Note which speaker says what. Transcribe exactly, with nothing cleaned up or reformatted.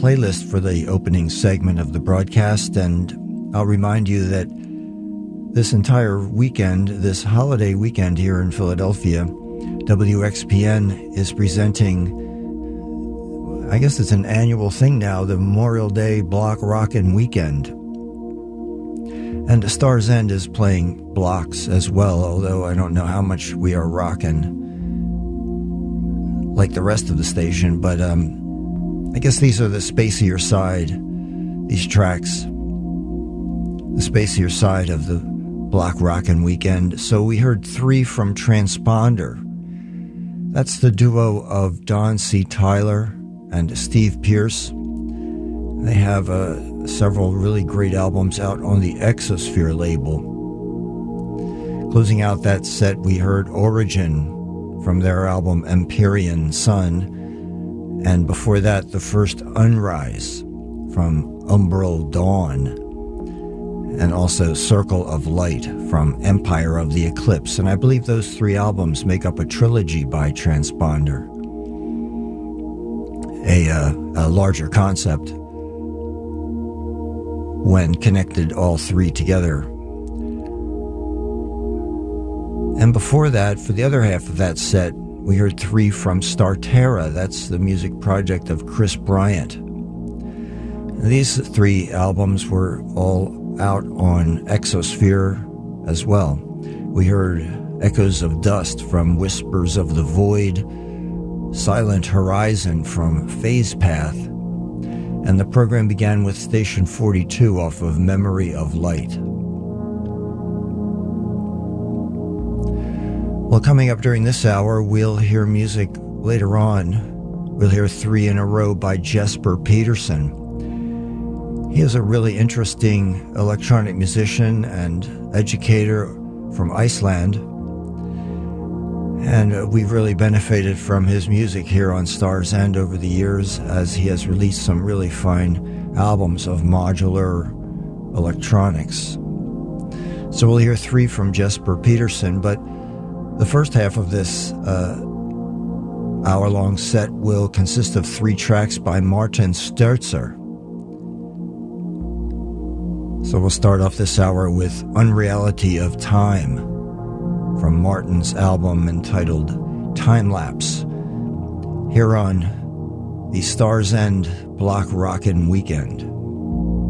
Speaker 1: playlist for the opening segment of the broadcast, and I'll remind you that this entire weekend, this holiday weekend here in Philadelphia, W X P N is presenting, I guess it's an annual thing now, the Memorial Day Block Rockin' Weekend. And Stars End is playing blocks as well, although I don't know how much we are rocking like the rest of the station, but um, I guess these are the spacier side, these tracks, the spacier side of the Block Rockin' Weekend. So we heard three from Transponder. That's the duo of Don C. Tyler and Steve Pierce. They have uh, several really great albums out on the Exosphere label. Closing out that set, we heard Origin from their album Empyrean Sun, and before that, the first Unrise from Umbral Dawn, and also Circle of Light from Empire of the Eclipse. And I believe those three albums make up a trilogy by Transponder, a, uh, a larger concept when connected all three together. And before that, for the other half of that set, we heard three from Starterra. That's the music project of Chris Bryant. And these three albums were all out on Exosphere as well. We heard Echoes of Dust from Whispers of the Void, Silent Horizon from Phase Path, and the program began with Station forty-two off of Memory of Light. Well, coming up during this hour, we'll hear music later on. We'll hear three in a row by Jesper Peterson. He is a really interesting electronic musician and educator from Iceland, and we've really benefited from his music here on Stars End over the years, as he has released some really fine albums of modular electronics. So we'll hear three from Jesper Peterson, but the first half of this uh, hour-long set will consist of three tracks by Martin Sturzer. So we'll start off this hour with Unreality of Time from Martin's album entitled Time Lapse, here on the Stars End Block Rockin' Weekend.